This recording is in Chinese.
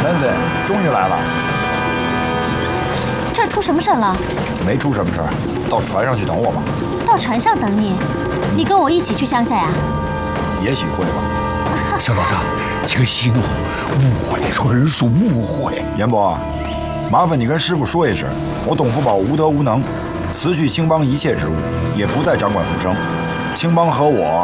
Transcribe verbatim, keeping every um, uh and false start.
文森终于来了。 这出什么事了？ 没出什么事儿，到船上去等我吧。 到船上等你？你跟我一起去乡下呀？ 也许会吧。 小老大，请息怒，误会，纯属误会。 严伯，麻烦你跟师傅说一声，我董福宝无德无能，辞去青帮一切职务，也不再掌管浮生。青帮和我